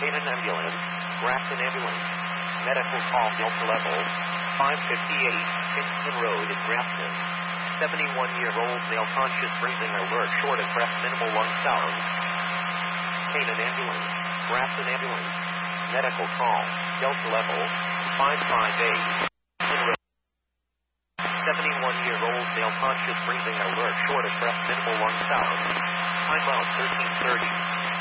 Canaan ambulance, Grafton ambulance. Medical call Delta level 558 Kingston Road in Grafton. 71-year-old male conscious breathing alert, short of breath, minimal lung sounds. Canaan ambulance, Grafton ambulance. Medical call Delta level 558 Kingston Road. 71-year-old male conscious breathing alert, short of breath, minimal lung sounds. Time out 13:30.